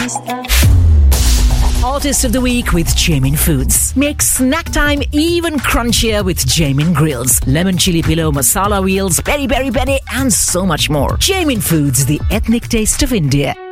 Artist of the Week with Jamin Foods. Make snack time even crunchier with Jamin Grills. Lemon chili pillow, masala wheels, peri peri peri, and so much more. Jamin Foods, the ethnic taste of India.